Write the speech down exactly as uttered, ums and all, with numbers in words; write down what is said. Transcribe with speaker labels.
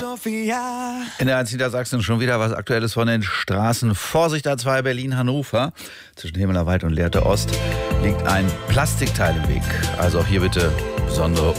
Speaker 1: Sophia.
Speaker 2: In der eins Niedersachsen schon wieder was Aktuelles von den Straßen. Vorsicht A zwei Berlin-Hannover. Zwischen Himmelerwald und Lehrte Ost liegt ein Plastikteil im Weg. Also auch hier bitte besondere